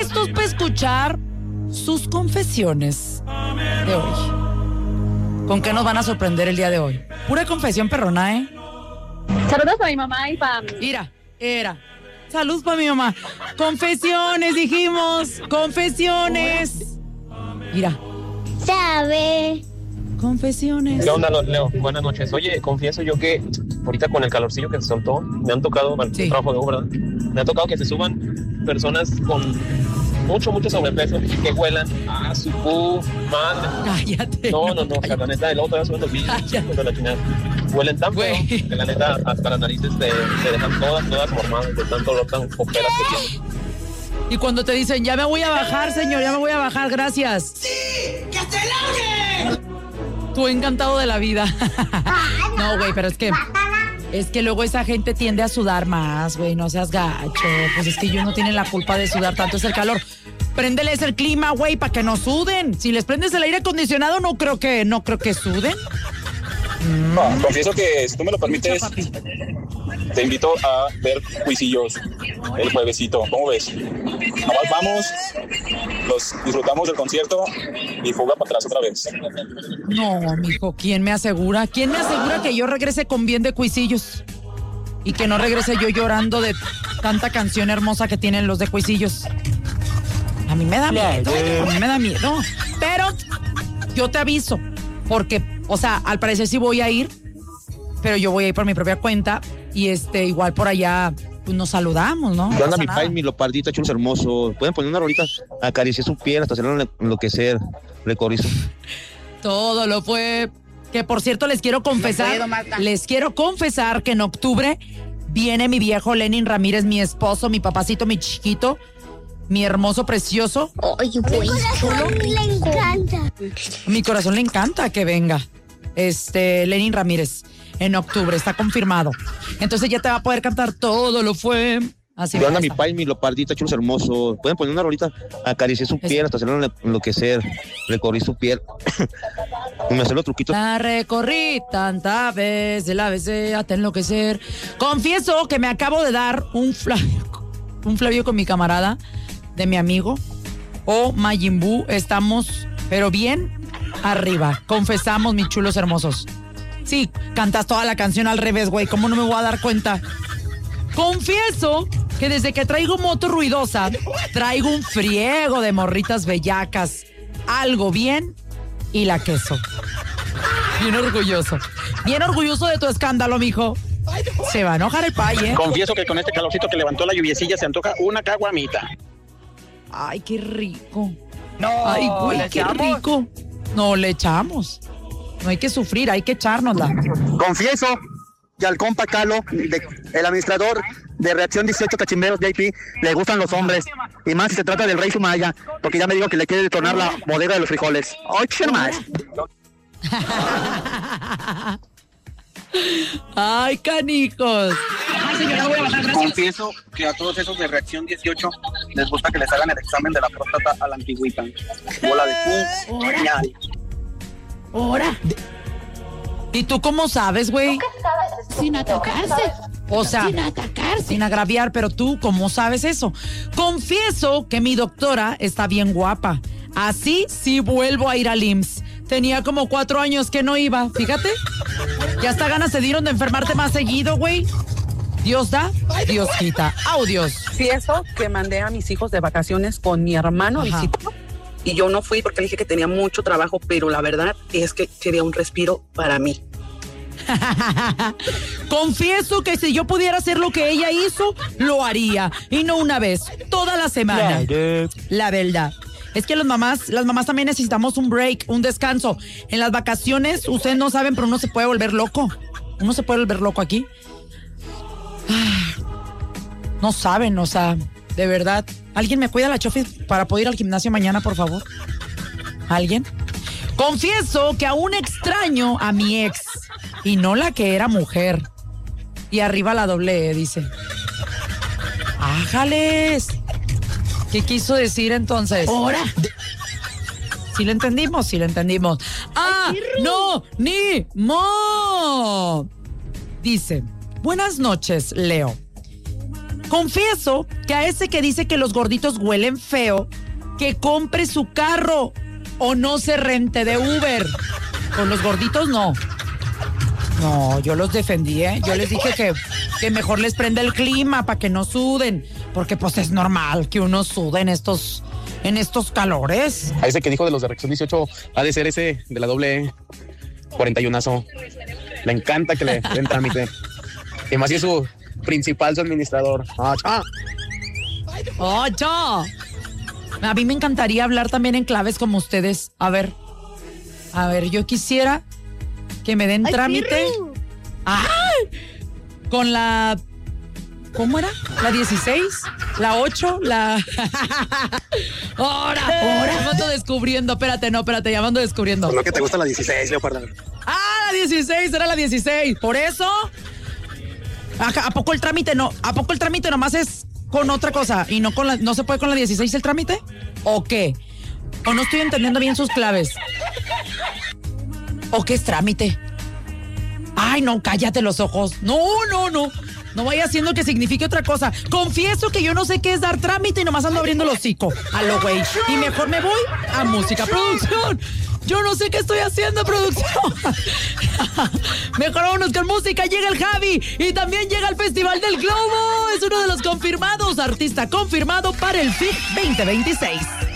Estos para escuchar sus confesiones de hoy. ¿Con qué nos van a sorprender el día de hoy? Pura confesión perrona, ¿eh? Saludos para mi mamá y para... Era. Salud para mi mamá. Confesiones, dijimos. Confesiones. Mira. Sabe. Confesiones. ¿Qué onda, Leo? Buenas noches. Oye, confieso yo que ahorita con el calorcillo que se soltó, me han tocado, bueno, Sí. trabajo de obra, ¿verdad? Me ha tocado que se suban personas con mucho sobrepeso que huelan a su madre. Cállate. No, o sea, la neta, el otro día suben los vídeos de la chingada. Huelen tan feo Güey. que la neta hasta las narices te dejan todas mormadas de tanto olor tan coperas que tienen. Y cuando te dicen, ya me voy a bajar, señor, ya me voy a bajar, gracias. ¡Sí! ¡Que se largue! Tú encantado de la vida. No, güey, pero es que luego esa gente tiende a sudar más, güey, no seas gacho. Pues es que ellos no tienen la culpa de sudar tanto, es el calor. Préndeles el clima, güey, para que no suden. Si les prendes el aire acondicionado, no creo que suden. Confieso que, si tú me lo permites, te invito a ver Cuisillos el juevesito. ¿Cómo ves? Nomás vamos, los disfrutamos del concierto y fuga para atrás otra vez. No, mijo, ¿quién me asegura? ¿Quién me asegura que yo regrese con bien de Cuisillos? Y que no regrese yo llorando de tanta canción hermosa que tienen los de Cuisillos. A mí me da miedo, Pero yo te aviso, porque, o sea, al parecer sí voy a ir, pero yo voy a ir por mi propia cuenta y igual por allá pues nos saludamos, ¿no? ¿Qué onda, mi pai, mi leopardita, chulos hermosos? Pueden poner una rolita, acaricié su piel hasta hacerlo enloquecer, recorrizo. Todo lo fue. Que por cierto les quiero confesar que en octubre viene mi viejo Lenin Ramírez, mi esposo, mi papacito, mi chiquito, mi hermoso, precioso. Oye, güey. Le encanta. Mi corazón le encanta que venga. Lenin Ramírez en octubre, está confirmado. Entonces ya te va a poder cantar Todo lo fue. Así ¿Qué onda, mi pai, mi leopardita, chulos hermosos? Pueden poner una rolita, acaricié su piel hasta hacerlo enloquecer, recorrí su piel. Y me hacer los truquitos. La recorrí tantas veces, la besé hasta enloquecer. Confieso que me acabo de dar un Flavio con mi camarada, de mi amigo, Majin Buu. Estamos, pero bien arriba. Confesamos, mis chulos hermosos. Sí, cantas toda la canción al revés, güey. ¿Cómo no me voy a dar cuenta? Confieso que desde que traigo moto ruidosa, traigo un friego de morritas bellacas. Algo bien y la queso. Bien orgulloso. Bien orgulloso de tu escándalo, mijo. Se va a enojar el pay, ¿eh? Confieso que con este calorcito que levantó la lluviecilla se antoja una caguamita. Ay, qué rico. No, ay, güey, ¿le qué echamos? rico. No, le echamos. No hay que sufrir, hay que echárnosla. Confieso que al compa Calo, el administrador de Reacción 18 Cachimberos JP, le gustan los hombres. Y más si se trata del Rey Sumaya, porque ya me dijo que le quiere detonar la bodega de los frijoles. ¡Oye, más! Ay, canijos. Confieso que a todos esos de Reacción 18 les gusta que les hagan el examen de la próstata a la antigüita. Bola de pum, genial. ¿Ahora? ¿Y tú cómo sabes, güey? Sin atacarse. O sea, Sin atacarse. sin agraviar, pero tú, ¿cómo sabes eso? Confieso que mi doctora está bien guapa. Así sí vuelvo a ir al IMSS. Tenía como 4 años que no iba, fíjate. Ya hasta ganas se dieron de enfermarte más seguido, güey. Dios da, Dios quita. Audios. Confieso que mandé a mis hijos de vacaciones con mi hermano a visitarlo. Y yo no fui porque le dije que tenía mucho trabajo, pero la verdad es que quería un respiro para mí. Confieso que si yo pudiera hacer lo que ella hizo, lo haría. Y no una vez, toda la semana. La verdad. Es que las mamás también necesitamos un break, un descanso. En las vacaciones, ustedes no saben, pero uno se puede volver loco. Uno se puede volver loco aquí. No saben, o sea, de verdad. ¿Alguien me cuida la chofi para poder ir al gimnasio mañana, por favor? ¿Alguien? Confieso que aún extraño a mi ex. Y no la que era mujer. Y arriba la doble E, dice. ¡Ájales! ¿Qué quiso decir entonces? Ahora. Sí lo entendimos, sí lo entendimos. ¡Ah! ¡No! ¡Ni! ¡Mo! Dice, buenas noches, Leo. Confieso que a ese que dice que los gorditos huelen feo, que compre su carro o no se rente de Uber. Con los gorditos no. No, yo los defendí, ¿eh? Yo les dije que mejor les prenda el clima para que no suden. Porque pues es normal que uno sude en estos calores. A ese que dijo de los de reacción 18, ha de ser ese de la doble 41azo. Le encanta que le den trámite. Y más si es su principal, su administrador. ¡Ocho! A mí me encantaría hablar también en claves como ustedes. A ver, yo quisiera que me den trámite. ¡Ay! Con la... ¿Cómo era? ¿La 16? ¿La 8? ¿La...? ¡Ahora! Ya me ando descubriendo. Espérate, ya me ando descubriendo. Pues no, que te gusta la 16, Leopardo. La 16, era la 16. Por eso... ¿A poco el trámite no? ¿A poco el trámite nomás es con otra cosa? ¿Y no no se puede con la 16 el trámite? ¿O qué? ¿O no estoy entendiendo bien sus claves? ¿O qué es trámite? Ay, no, cállate los ojos. No. No vaya haciendo que signifique otra cosa. Confieso que yo no sé qué es dar trámite y nomás ando abriendo el hocico. A lo güey. Y mejor me voy a música. ¡Producción! Yo no sé qué estoy haciendo, producción. Mejor vámonos con música. Llega el Javi y también llega el Festival del Globo. Es uno de los confirmados, artista confirmado para el FIT 2026.